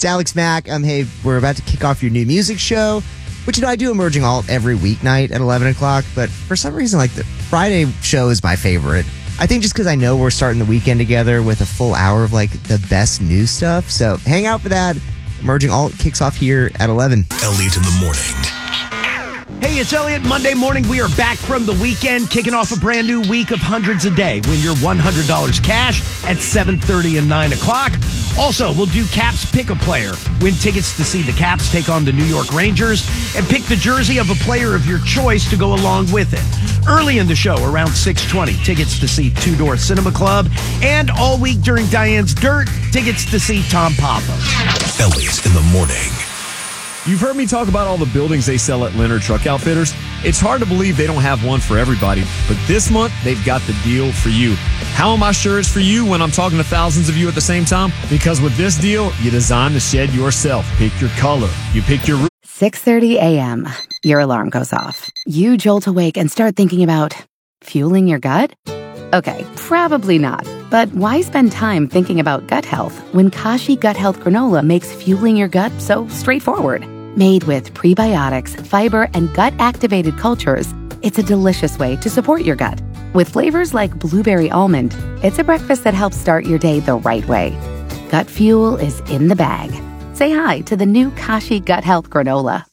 It's Alex Mack. Hey, we're about to kick off your new music show, which, I do Emerging Alt every weeknight at 11 o'clock, but for some reason, the Friday show is my favorite. I think just because I know we're starting the weekend together with a full hour of, the best new stuff. So hang out for that. Emerging Alt kicks off here at 11. Elliot in the morning. Hey, it's Elliot. Monday morning, we are back from the weekend, kicking off a brand new week of hundreds a day. Win your $100 cash at 7:30 and 9 o'clock. Also, we'll do Caps Pick a Player. Win tickets to see the Caps take on the New York Rangers and pick the jersey of a player of your choice to go along with it. Early in the show, around 6:20, tickets to see Two Door Cinema Club. And all week during Diane's Dirt, tickets to see Tom Papa. Elliot in the morning. You've heard me talk about all the buildings they sell at Leonard Truck Outfitters. It's hard to believe they don't have one for everybody, but this month they've got the deal for you. How am I sure it's for you when I'm talking to thousands of you at the same time? Because with this deal, you design the shed yourself. Pick your color. You pick your 6:30 a.m. Your alarm goes off. You jolt awake and start thinking about fueling your gut? Okay, probably not. But why spend time thinking about gut health when Kashi Gut Health Granola makes fueling your gut so straightforward? Made with prebiotics, fiber, and gut-activated cultures, it's a delicious way to support your gut. With flavors like blueberry almond, it's a breakfast that helps start your day the right way. Gut fuel is in the bag. Say hi to the new Kashi Gut Health Granola.